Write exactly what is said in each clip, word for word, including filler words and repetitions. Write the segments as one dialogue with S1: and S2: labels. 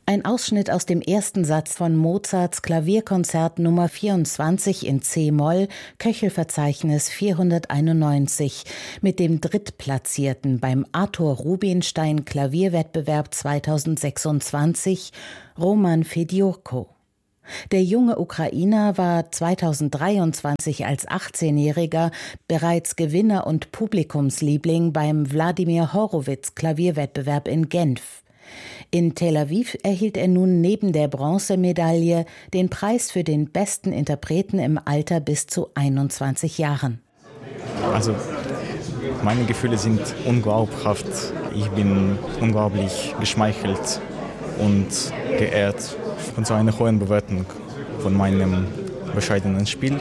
S1: Ein Ausschnitt aus dem ersten Satz von Mozarts Klavierkonzert Nummer vierundzwanzig in C-Moll, Köchelverzeichnis vierhunderteinundneunzig, mit dem Drittplatzierten beim Arthur Rubinstein Klavierwettbewerb zweitausendsechsundzwanzig, Roman Fediorko. Der junge Ukrainer war zweitausenddreiundzwanzig als achtzehnjähriger bereits Gewinner und Publikumsliebling beim Wladimir Horowitz Klavierwettbewerb in Genf. In Tel Aviv erhielt er nun neben der Bronzemedaille den Preis für den besten Interpreten im Alter bis zu einundzwanzig Jahren.
S2: Also meine Gefühle sind unglaubhaft. Ich bin unglaublich geschmeichelt und geehrt von so einer hohen Bewertung von meinem bescheidenen Spiel.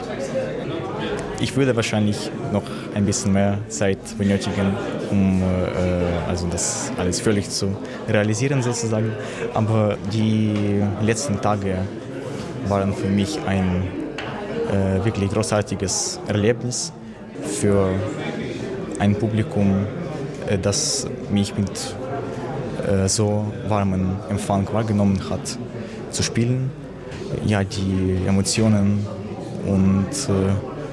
S2: Ich würde wahrscheinlich noch ein bisschen mehr Zeit benötigen, um äh, also das alles völlig zu realisieren sozusagen. Aber die letzten Tage waren für mich ein äh, wirklich großartiges Erlebnis für ein Publikum, äh, das mich mit äh, so warmem Empfang wahrgenommen hat, zu spielen. Ja, die Emotionen und äh,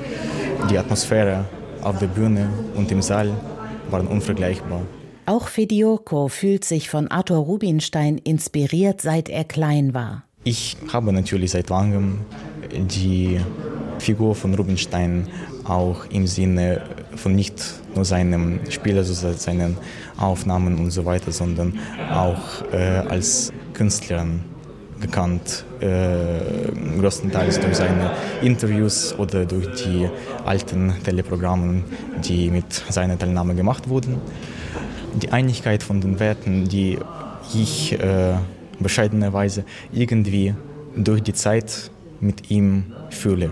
S2: die Atmosphäre auf der Bühne und im Saal waren unvergleichbar.
S1: Auch Fediorko fühlt sich von Arthur Rubinstein inspiriert, seit er klein war.
S2: Ich habe natürlich seit langem die Figur von Rubinstein auch im Sinne von nicht nur seinem Spiel, also seinen Aufnahmen und so weiter, sondern auch äh, als Künstler gekannt, äh, größtenteils durch seine Interviews oder durch die alten Teleprogramme, die mit seiner Teilnahme gemacht wurden. Die Einigkeit von den Werten, die ich äh, bescheidenerweise irgendwie durch die Zeit mit ihm fühle.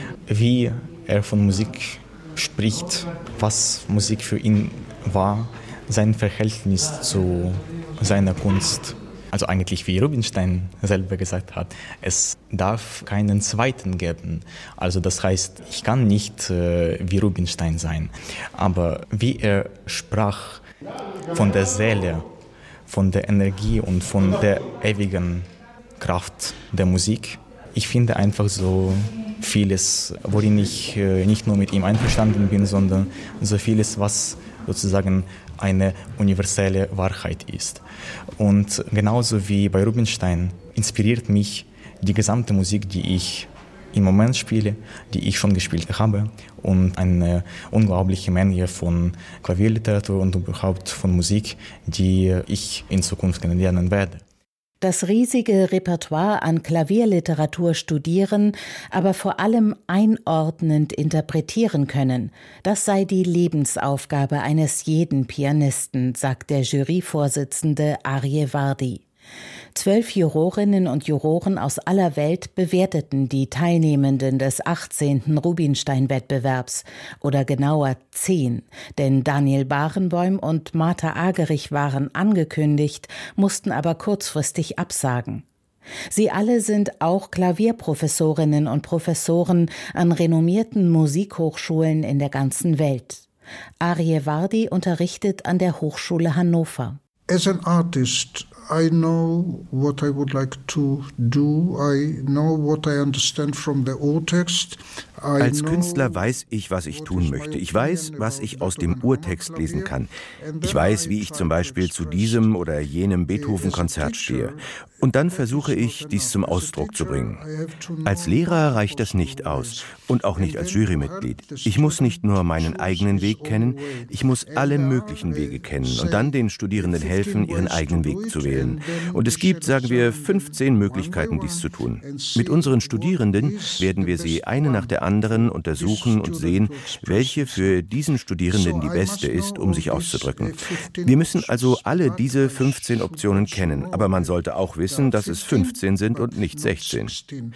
S2: Wie er von Musik spricht, was Musik für ihn war, sein Verhältnis zu seiner Kunst. Also eigentlich wie Rubinstein selber gesagt hat, es darf keinen zweiten geben. Also das heißt, ich kann nicht äh, wie Rubinstein sein, aber wie er sprach von der Seele, von der Energie und von der ewigen Kraft der Musik. Ich finde einfach so vieles, worin ich äh, nicht nur mit ihm einverstanden bin, sondern so vieles, was sozusagen eine universelle Wahrheit ist. Und genauso wie bei Rubinstein inspiriert mich die gesamte Musik, die ich im Moment spiele, die ich schon gespielt habe, und eine unglaubliche Menge von Klavierliteratur und überhaupt von Musik, die ich in Zukunft kennenlernen werde.
S1: Das riesige Repertoire an Klavierliteratur studieren, aber vor allem einordnend interpretieren können, das sei die Lebensaufgabe eines jeden Pianisten, sagt der Juryvorsitzende Arje Vardi. Zwölf Jurorinnen und Juroren aus aller Welt bewerteten die Teilnehmenden des achtzehnten Rubinstein-Wettbewerbs, oder genauer zehn, denn Daniel Barenboim und Martha Agerich waren angekündigt, mussten aber kurzfristig absagen. Sie alle sind auch Klavierprofessorinnen und Professoren an renommierten Musikhochschulen in der ganzen Welt. Arje Vardi unterrichtet an der Hochschule Hannover.
S3: As an artist, I know what I would like to do. I know what I understand from the Urtext.
S4: Als Künstler weiß ich, was ich tun möchte. Ich weiß, was ich aus dem Urtext lesen kann. Ich weiß, wie ich zum Beispiel zu diesem oder jenem Beethoven-Konzert stehe. Und dann versuche ich, dies zum Ausdruck zu bringen. Als Lehrer reicht das nicht aus und auch nicht als Jurymitglied. Ich muss nicht nur meinen eigenen Weg kennen, ich muss alle möglichen Wege kennen und dann den Studierenden helfen, ihren eigenen Weg zu wählen. Und es gibt, sagen wir, fünfzehn Möglichkeiten, dies zu tun. Mit unseren Studierenden werden wir sie eine nach der anderen untersuchen und sehen, welche für diesen Studierenden die beste ist, um sich auszudrücken. Wir müssen also alle diese fünfzehn Optionen kennen, aber man sollte auch wissen, dass es fünfzehn sind und nicht sechzehn.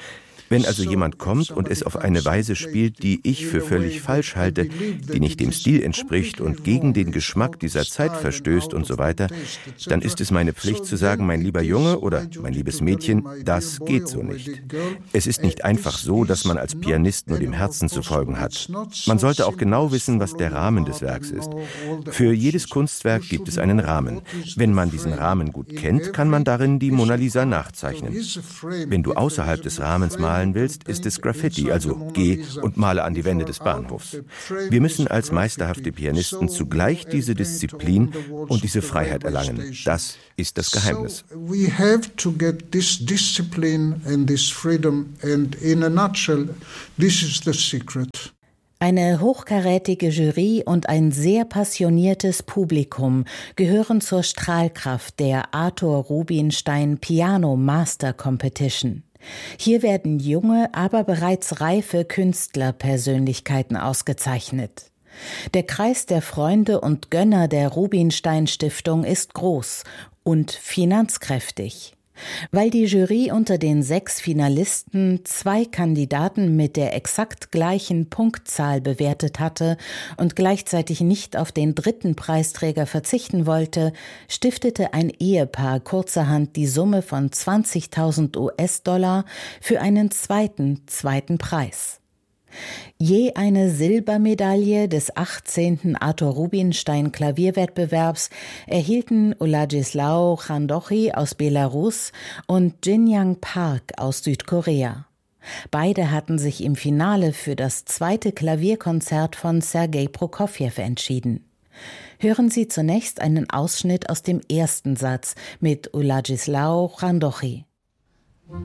S4: Wenn also jemand kommt und es auf eine Weise spielt, die ich für völlig falsch halte, die nicht dem Stil entspricht und gegen den Geschmack dieser Zeit verstößt und so weiter, dann ist es meine Pflicht zu sagen, mein lieber Junge oder mein liebes Mädchen, das geht so nicht. Es ist nicht einfach so, dass man als Pianist nur dem Herzen zu folgen hat. Man sollte auch genau wissen, was der Rahmen des Werks ist. Für jedes Kunstwerk gibt es einen Rahmen. Wenn man diesen Rahmen gut kennt, kann man darin die Mona Lisa nachzeichnen. Wenn du außerhalb des Rahmens malen willst, ist es Graffiti, also geh und male an die Wände des Bahnhofs. Wir müssen als meisterhafte Pianisten zugleich diese Disziplin und diese Freiheit erlangen. Das ist das Geheimnis.
S3: We have to get this discipline and this freedom, and in a nutshell, this is the secret.
S1: Eine hochkarätige Jury und ein sehr passioniertes Publikum gehören zur Strahlkraft der Arthur Rubinstein Piano Master Competition. Hier werden junge, aber bereits reife Künstlerpersönlichkeiten ausgezeichnet. Der Kreis der Freunde und Gönner der Rubinstein Stiftung ist groß und finanzkräftig. Weil die Jury unter den sechs Finalisten zwei Kandidaten mit der exakt gleichen Punktzahl bewertet hatte und gleichzeitig nicht auf den dritten Preisträger verzichten wollte, stiftete ein Ehepaar kurzerhand die Summe von zwanzigtausend U S-Dollar für einen zweiten, zweiten Preis. Je eine Silbermedaille des achtzehnten Arthur Rubinstein Klavierwettbewerbs erhielten Uladzisław Chandochy aus Belarus und Jin-Young Park aus Südkorea. Beide hatten sich im Finale für das zweite Klavierkonzert von Sergei Prokofjew entschieden. Hören Sie zunächst einen Ausschnitt aus dem ersten Satz mit Uladzisław Chandochy.